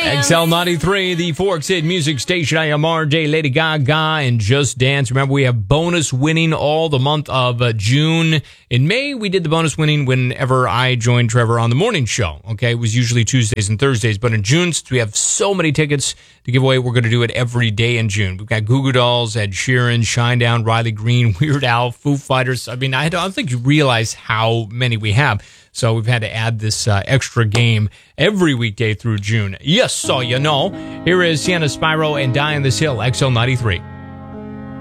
Dance. XL93, the Forks Hit Music Station. I am RJ, Lady Gaga, and Just Dance. Remember, we have bonus winning all the month of June. In May, we did the bonus winning whenever I joined Trevor on the morning show. Okay, it was usually Tuesdays and Thursdays. But in June, since we have so many tickets to give away, we're going to do it every day in June. We've got Goo Goo Dolls, Ed Sheeran, Shinedown, Riley Green, Weird Al, Foo Fighters. I mean, I don't think you realize how many we have. So we've had to add this extra game every weekday through June. Yes, so you know. Here is Sienna Spyro and Die on This Hill, XL93.